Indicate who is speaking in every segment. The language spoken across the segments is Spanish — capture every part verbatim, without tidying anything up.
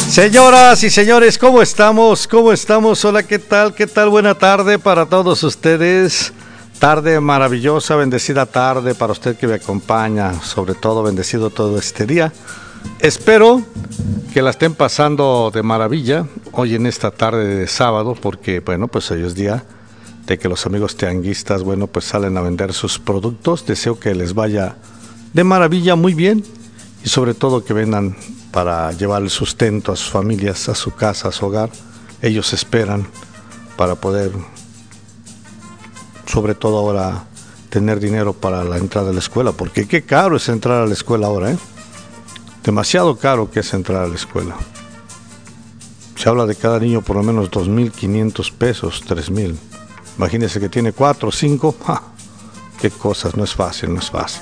Speaker 1: Señoras y señores, ¿cómo estamos? ¿Cómo estamos? Hola, ¿qué tal? ¿Qué tal? Buena tarde para todos ustedes. Tarde maravillosa, bendecida tarde para usted que me acompaña. Sobre todo, bendecido todo este día. Espero que la estén pasando de maravilla hoy en esta tarde de sábado, porque, bueno, pues hoy es día de que los amigos tianguistas, bueno, pues salen a vender sus productos. Deseo que les vaya de maravilla, muy bien, y sobre todo que vendan para llevar el sustento a sus familias, a su casa, a su hogar. Ellos esperan para poder, sobre todo ahora, tener dinero para la entrada a la escuela, porque qué caro es entrar a la escuela ahora, ¿eh? Demasiado caro que es entrar a la escuela. Se habla de cada niño por lo menos dos mil quinientos pesos, tres mil. Imagínense que tiene cuatro o cinco. ¡Ja! Qué cosas, no es fácil, no es fácil.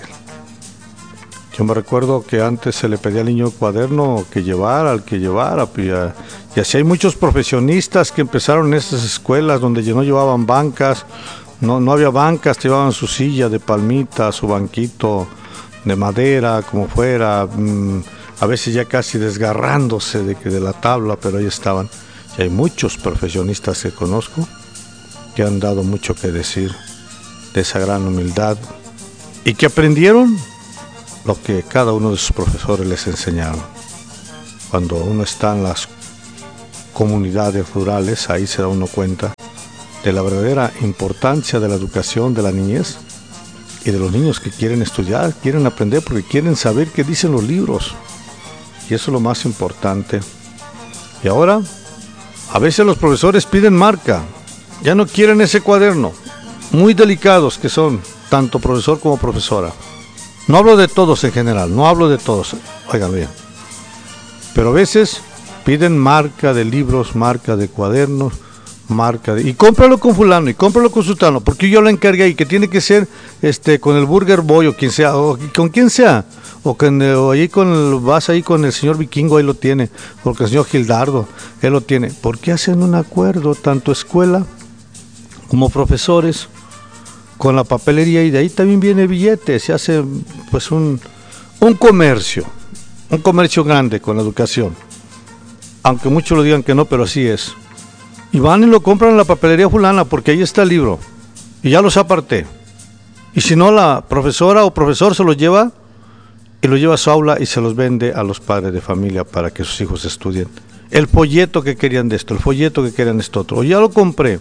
Speaker 1: Yo me recuerdo que antes se le pedía al niño cuaderno que llevara, al que llevara, y así hay muchos profesionistas que empezaron en estas escuelas donde no llevaban bancas, no, no había bancas, llevaban su silla de palmita, su banquito de madera, como fuera, mmm, a veces ya casi desgarrándose de, de la tabla, pero ahí estaban. Y hay muchos profesionistas que conozco que han dado mucho que decir de esa gran humildad y que aprendieron lo que cada uno de sus profesores les enseñaron. Cuando uno está en las comunidades rurales, ahí se da uno cuenta de la verdadera importancia de la educación de la niñez y de los niños que quieren estudiar, quieren aprender porque quieren saber qué dicen los libros. Y eso es lo más importante. Y ahora, a veces los profesores piden marca, ya no quieren ese cuaderno, muy delicados que son, tanto profesor como profesora. No hablo de todos en general, no hablo de todos, oigan bien. Pero a veces piden marca de libros, marca de cuadernos, marca de... Y cómpralo con fulano, y cómpralo con sultano, porque yo lo encargué y que tiene que ser este con el Burger Boy o quien sea, o con quien sea, o, con, o ahí con el, vas ahí con el señor Vikingo, ahí lo tiene, o con el señor Gildardo, él lo tiene. ¿Por qué hacen un acuerdo, tanto escuela como profesores, con la papelería? Y de ahí también viene billete, se hace pues un, un comercio, un comercio grande con la educación, aunque muchos lo digan que no, pero así es. Y van y lo compran en la papelería fulana porque ahí está el libro y ya los aparté. Y si no, la profesora o profesor se los lleva y lo lleva a su aula y se los vende a los padres de familia para que sus hijos estudien. El folleto que querían de esto, el folleto que querían de esto otro, o ya lo compré.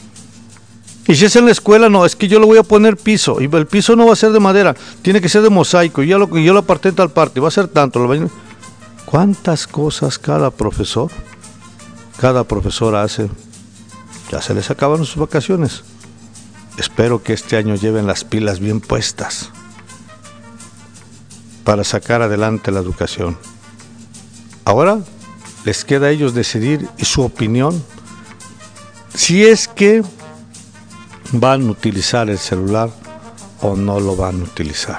Speaker 1: Y si es en la escuela, no, es que yo le voy a poner piso, y el piso no va a ser de madera, tiene que ser de mosaico, y yo lo, yo lo aparté en tal parte, va a ser tanto. Lo... ¿Cuántas cosas cada profesor, cada profesora hace? Ya se les acabaron sus vacaciones. Espero que este año lleven las pilas bien puestas para sacar adelante la educación. Ahora les queda a ellos decidir y su opinión, si es que van a utilizar el celular o no lo van a utilizar.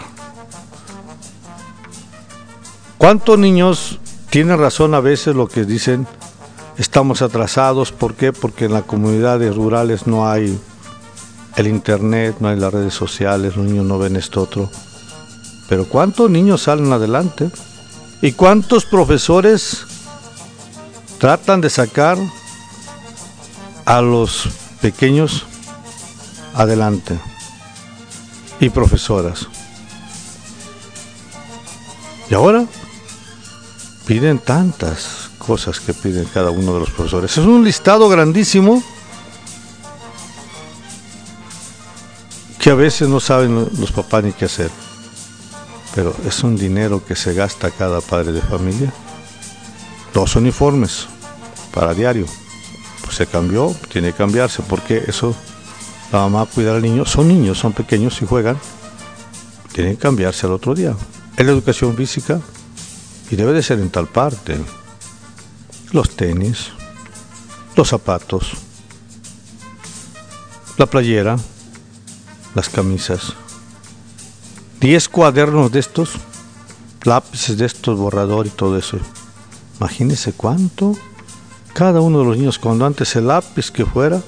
Speaker 1: ¿Cuántos niños tienen razón a veces lo que dicen? Estamos atrasados, ¿por qué? Porque en las comunidades rurales no hay el internet, no hay las redes sociales, los niños no ven esto otro. Pero ¿cuántos niños salen adelante? ¿Y cuántos profesores tratan de sacar a los pequeños adelante? Y profesoras. Y ahora piden tantas cosas que piden cada uno de los profesores. Es un listado grandísimo que a veces no saben los papás ni qué hacer. Pero es un dinero que se gasta cada padre de familia. Dos uniformes para diario. Pues se cambió, tiene que cambiarse, porque eso, la mamá cuida al niño, son niños, son pequeños y juegan, tienen que cambiarse al otro día. Es la educación física y debe de ser en tal parte. Los tenis, los zapatos, la playera, las camisas, diez cuadernos de estos, lápices de estos, borrador y todo eso. Imagínense cuánto cada uno de los niños, cuando antes el lápiz que fuera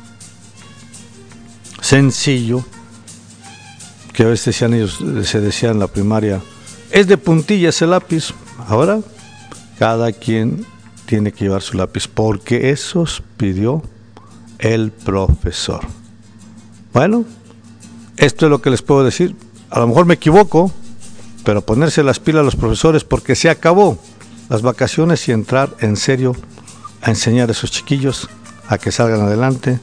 Speaker 1: sencillo, que a veces decían ellos, se decía en la primaria, es de puntilla ese lápiz. Ahora cada quien tiene que llevar su lápiz, porque esos pidió el profesor. Bueno, esto es lo que les puedo decir. A lo mejor me equivoco, pero ponerse las pilas a los profesores, porque se acabó las vacaciones y entrar en serio a enseñar a esos chiquillos a que salgan adelante.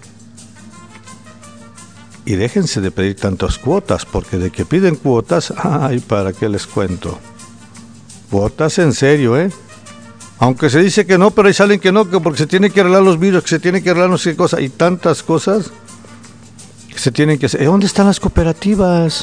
Speaker 1: Y déjense de pedir tantas cuotas, porque de que piden cuotas, ay, ¿para qué les cuento? Cuotas en serio, ¿eh? Aunque se dice que no, pero ahí salen que no, que porque se tienen que arreglar los vidrios, que se tienen que arreglar no sé qué cosa, y tantas cosas que se tienen que hacer. ¿Dónde están las cooperativas?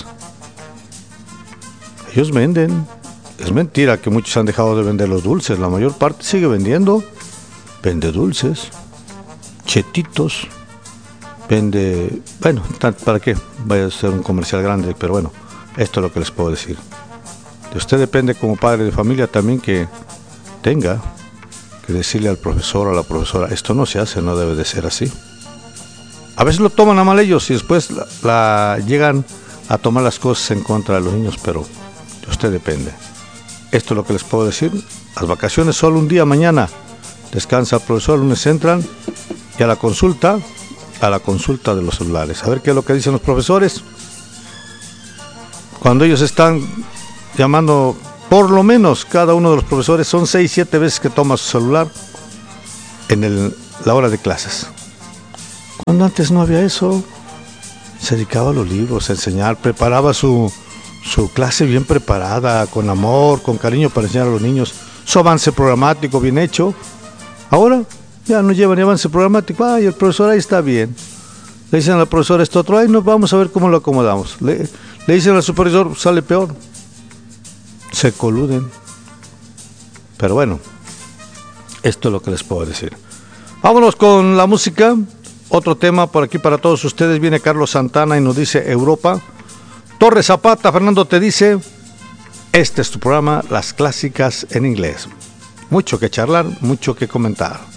Speaker 1: Ellos venden. Es mentira que muchos han dejado de vender los dulces, la mayor parte sigue vendiendo. Vende dulces, chetitos, vende... Bueno, ¿para qué? Vaya a ser un comercial grande, pero bueno, esto es lo que les puedo decir. De usted depende como padre de familia también que tenga que decirle al profesor o a la profesora, esto no se hace, no debe de ser así. A veces lo toman a mal ellos y después la, la llegan a tomar las cosas en contra de los niños, pero de usted depende. Esto es lo que les puedo decir. Las vacaciones solo un día, mañana descansa el profesor, el lunes entran y a la consulta, a la consulta de los celulares. A ver qué es lo que dicen los profesores. Cuando ellos están llamando, por lo menos cada uno de los profesores, son seis, siete veces que toma su celular en el, la hora de clases. Cuando antes no había eso, se dedicaba a los libros, a enseñar, preparaba su, su clase bien preparada, con amor, con cariño para enseñar a los niños, su avance programático bien hecho. Ahora ya no lleva ni avance programático, ay, el profesor ahí está bien. Le dicen al profesor esto otro, ay, no, vamos a ver cómo lo acomodamos. Le, le dicen al supervisor, sale peor. Se coluden. Pero bueno, esto es lo que les puedo decir. Vámonos con la música. Otro tema por aquí para todos ustedes. Viene Carlos Santana y nos dice Europa. Torres Zapata, Fernando te dice, este es tu programa, Las Clásicas en Inglés. Mucho que charlar, mucho que comentar.